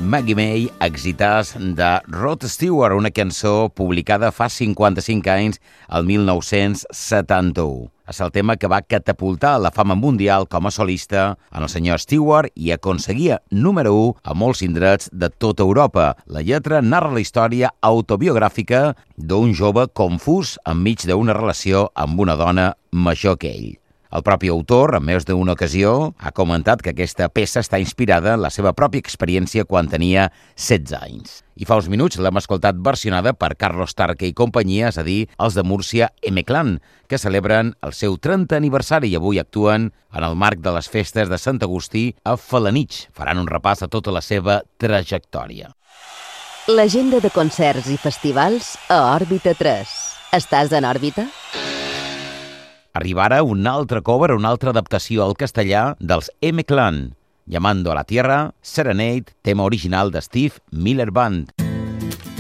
Maggie May, Exitas, de Rod Stewart, una cançó publicada fa 55 anys, el 1971. És el tema que va catapultar la fama mundial com a solista en el senyor Stewart i aconseguia número 1 a molts indrets de tota Europa. La lletra narra la història autobiogràfica d'un jove confús enmig d'una relació amb una dona major que ell. El propi autor, en més d'una ocasió, ha comentat que aquesta peça està inspirada en la seva pròpia experiència quan tenia 16 anys. I fa uns minuts l'hem escoltat versionada per Carlos Tarque i companyia, és a dir, els de Múrcia M-Clan, que celebren el seu 30 aniversari i avui actuen en el marc de les festes de Sant Agustí a Felanitx. Faran un repàs a tota la seva trajectòria. L'agenda de concerts i festivals a Òrbita 3. Estàs en òrbita? Arriba ara un altre cover, una altra adaptació al castellà dels M-Clan, Llamando a la Tierra, Serenade, tema original de Steve Miller Band.